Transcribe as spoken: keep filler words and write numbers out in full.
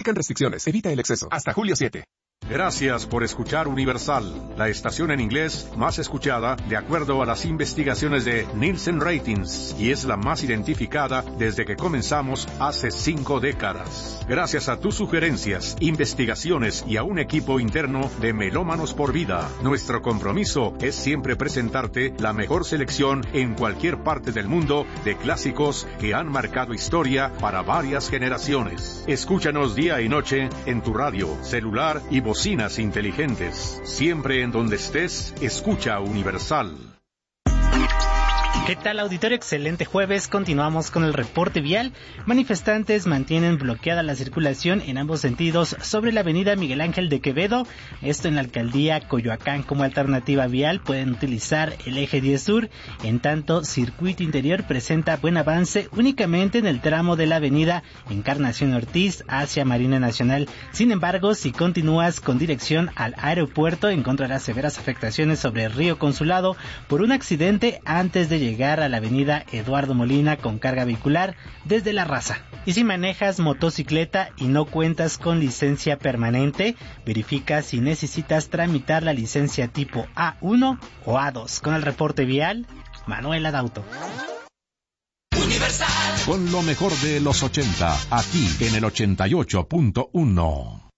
Aplican restricciones. Evita el exceso. Hasta julio siete. Gracias por escuchar Universal, la estación en inglés más escuchada de acuerdo a las investigaciones de Nielsen Ratings, y es la más identificada desde que comenzamos hace cinco décadas. Gracias a tus sugerencias, investigaciones y a un equipo interno de Melómanos por Vida, nuestro compromiso es siempre presentarte la mejor selección en cualquier parte del mundo de clásicos que han marcado historia para varias generaciones. Escúchanos día y noche en tu radio, celular y bocinas inteligentes. Siempre en donde estés, escucha Universal. ¿Qué tal, auditorio? Excelente jueves. Continuamos con el reporte vial. Manifestantes mantienen bloqueada la circulación en ambos sentidos sobre la avenida Miguel Ángel de Quevedo. Esto en la alcaldía Coyoacán. Como alternativa vial pueden utilizar el eje diez sur. En tanto, circuito interior presenta buen avance únicamente en el tramo de la avenida Encarnación Ortiz hacia Marina Nacional. Sin embargo, si continúas con dirección al aeropuerto, encontrarás severas afectaciones sobre el río Consulado por un accidente antes de llegar a la avenida Eduardo Molina con carga vehicular desde La Raza. Y si manejas motocicleta y no cuentas con licencia permanente, verifica si necesitas tramitar la licencia tipo A uno o A dos. Con el reporte vial, Manuel Adauto. Universal. Con lo mejor de los ochenta, aquí en el ochenta y ocho punto uno.